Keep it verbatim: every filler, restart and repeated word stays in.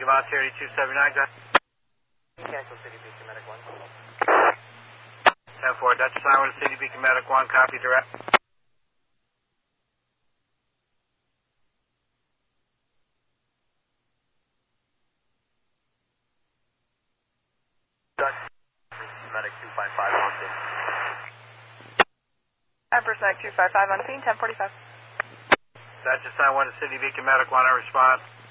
Javante eighty-two seventy-nine, go ahead. Cancel City Beacon Medic one. ten four, Dutch sign with City Beacon Medic one, copy direct. Dutch Medic two five five on scene. Empress Medic two five five on scene, ten forty-five. Dutch sign one to City Beacon Medic one, I respond.